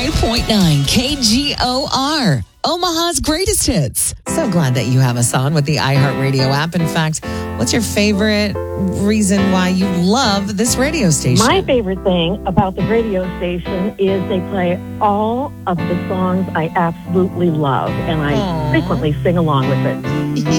105.9 KGOR, Omaha's greatest hits. So glad that you have us on with the iHeartRadio app. In fact, what's your favorite reason why you love this radio station? My favorite thing about the radio station is they play all of the songs I absolutely love, and I frequently sing along with it.